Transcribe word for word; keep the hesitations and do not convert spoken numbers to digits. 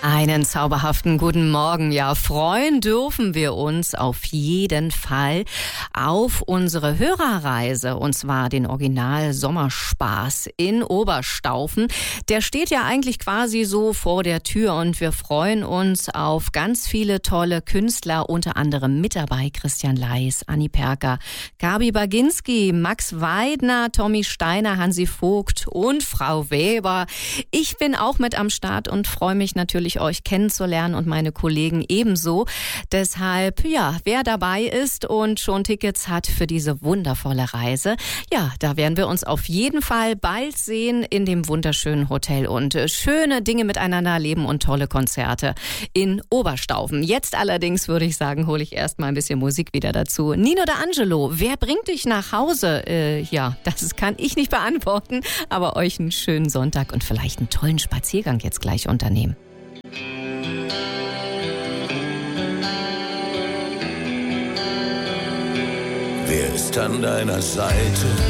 Einen zauberhaften guten Morgen. Ja, freuen dürfen wir uns auf jeden Fall auf unsere Hörerreise, und zwar den Original Sommerspaß in Oberstaufen. Der steht ja eigentlich quasi so vor der Tür und wir freuen uns auf ganz viele tolle Künstler, unter anderem mit dabei Christian Leis, Anni Perker, Gabi Baginski, Max Weidner, Tommy Steiner, Hansi Vogt und Frau Weber. Ich bin auch mit am Start und freue mich natürlich, euch kennenzulernen und meine Kollegen ebenso. Deshalb, ja, wer dabei ist und schon Tickets hat für diese wundervolle Reise, ja, da werden wir uns auf jeden Fall bald sehen in dem wunderschönen Hotel und äh, schöne Dinge miteinander erleben und tolle Konzerte in Oberstaufen. Jetzt allerdings würde ich sagen, hole ich erst mal ein bisschen Musik wieder dazu. Nino D'Angelo, wer bringt dich nach Hause? Äh, ja, das kann ich nicht beantworten, aber euch einen schönen Sonntag und vielleicht einen tollen Spaziergang jetzt gleich unternehmen. Wer ist an deiner Seite?